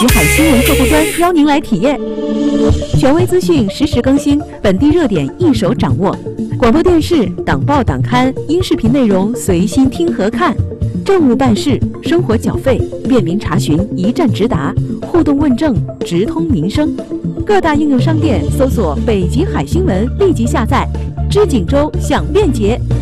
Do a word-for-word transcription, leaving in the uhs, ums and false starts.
海新闻客户端邀您来体验，权威资讯实时更新，本地热点一手掌握。广播电视、党报党刊、音视频内容随心听和看，政务办事、生活缴费便民查询，一站直达，互动问政，直通民生。各大应用商店搜索“北极海新闻”，立即下载。知锦州享便捷。